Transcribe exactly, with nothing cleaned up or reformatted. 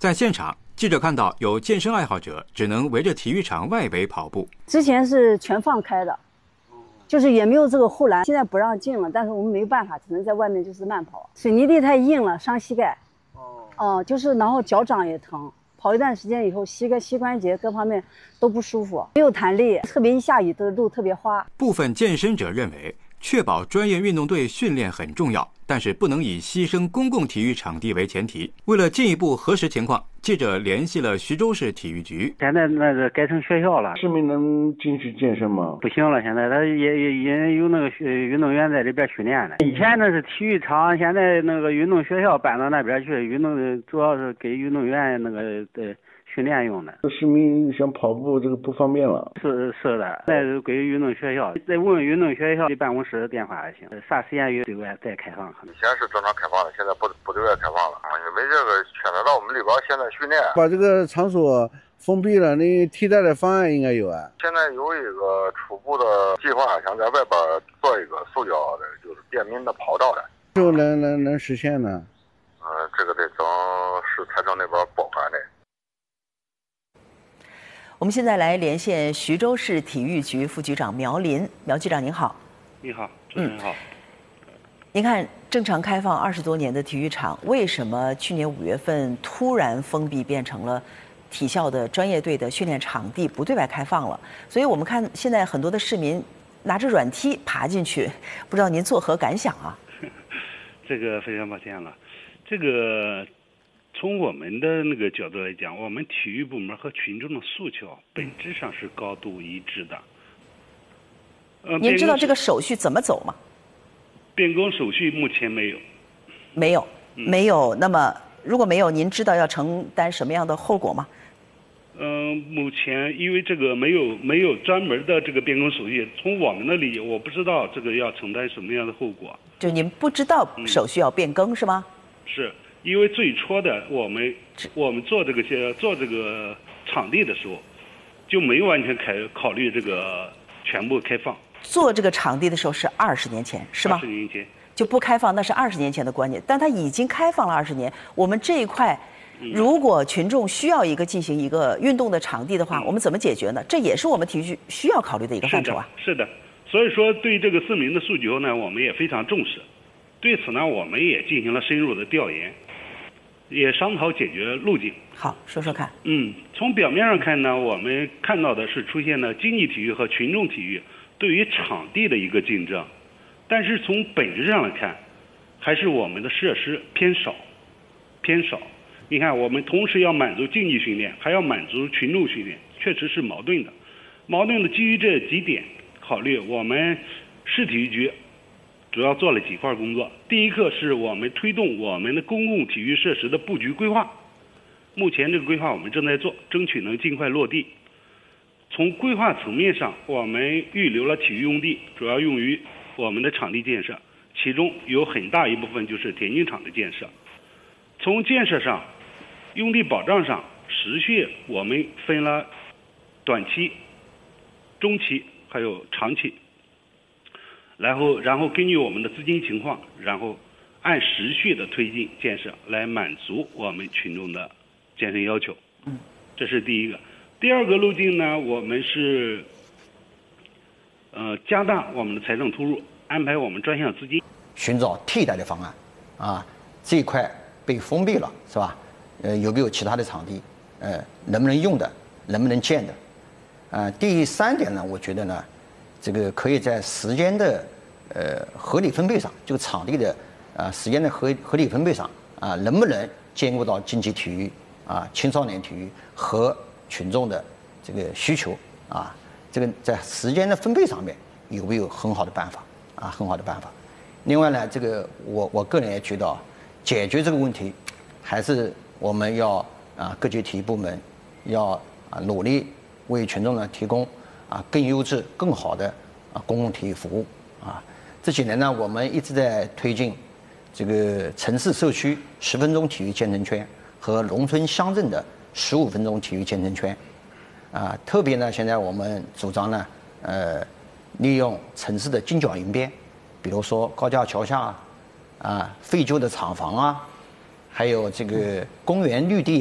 在现场，记者看到有健身爱好者只能围着体育场外围跑步。 之前是全放开的，就是也没有这个护栏，现在不让进了，但是我们没办法，只能在外面就是慢跑。水泥地太硬了，伤膝盖。哦，哦，就是然后脚掌也疼。 跑一段时间以后，膝盖、膝关节各方面都不舒服，没有弹力，特别一下雨的路特别滑。 部分健身者认为，确保专业运动队训练很重要，但是不能以牺牲公共体育场地为前提。为了进一步核实情况，记者联系了徐州市体育局。 现在那个改成学校了， 市民能进去健身吗？ 不行了，现在他也也也有那个运动员在这边训练呢。以前那是体育场，现在那个运动学校搬到那边去，运动主要是给运动员那个的训练用的。 市民想跑步这个不方便了。 是是的，那是归运动学校，再问运动学校的办公室电话也行。啥时间有对外再开放？ 以前是正常开放的，现在不不对外开放了啊，因为这个牵扯到我们里边现在训练。 把这个场所封闭了，你替代的方案应该有啊。 现在有一个初步的计划，想在外边做一个塑胶的，就是便民的跑道的。 就能能能实现呢？ 嗯、呃，这个得等市财政那边拨款的。 我们现在来连线徐州市体育局副局长苗林，苗局长您好。 你好，主持人好。 嗯，您看，正常开放二十多年的体育场，为什么去年五月份突然封闭，变成了体校的专业队的训练场地，不对外开放了？所以我们看现在很多的市民拿着软梯爬进去，不知道您作何感想啊？ 这个非常抱歉了，这个从我们的那个角度来讲，我们体育部门和群众的诉求本质上是高度一致的。 呃，您知道这个手续怎么走吗？ 变更手续目前没有。 没有，没有。那么如果没有，您知道要承担什么样的后果吗？ 嗯、呃，目前因为这个没有没有专门的这个变更手续，从我们那里我不知道这个要承担什么样的后果。 就您不知道手续要变更、嗯、是吗？ 是因为最初的我们我们做这个些做这个场地的时候，就没有完全开考虑这个全部开放。 做这个场地的时候是二十年前，是吗？ 二十年前就不开放，那是二十年前的观念。但它已经开放了二十年，我们这一块，如果群众需要一个进行一个运动的场地的话，嗯、我们怎么解决呢？这也是我们体育局需要考虑的一个范畴啊。 是的，是的。所以说，对这个市民的诉求呢，我们也非常重视。对此呢，我们也进行了深入的调研，也商讨解决路径。 好，说说看。 嗯，从表面上看呢，我们看到的是出现了竞技体育和群众体育对于场地的一个竞争，但是从本质上来看，还是我们的设施偏少，偏少。你看，我们同时要满足竞技训练，还要满足群众训练，确实是矛盾的。矛盾的基于这几点考虑，我们市体育局主要做了几块工作。第一个是我们推动我们的公共体育设施的布局规划，目前这个规划我们正在做，争取能尽快落地。从规划层面上，我们预留了体育用地，主要用于我们的场地建设，其中有很大一部分就是田径场的建设。从建设上，用地保障上，时序我们分了短期、中期还有长期，然后然后根据我们的资金情况，然后按时序的推进建设，来满足我们群众的健身要求。嗯，这是第一个。第二个路径呢，我们是呃加大我们的财政投入，安排我们专项资金， 寻找替代的方案。啊，这一块被封闭了，是吧？呃，有没有其他的场地？呃，能不能用的？能不能建的？呃，第三点呢，我觉得呢，这个可以在时间的呃合理分配上，这个场地的啊、呃、时间的合合理分配上啊、呃，能不能兼顾到竞技体育啊、青少年体育和群众的这个需求啊？这个在时间的分配上面有没有很好的办法啊？很好的办法。另外呢，这个我我个人也觉得，解决这个问题，还是我们要啊各级体育部门要啊努力为群众呢提供啊更优质、更好的啊公共体育服务啊。这几年呢，我们一直在推进这个城市社区十分钟体育健身圈和农村乡镇的十五分钟体育健身圈啊。特别呢，现在我们主张呢，呃，利用城市的金角银边，比如说高架桥下啊、废旧的厂房啊，还有这个公园绿地。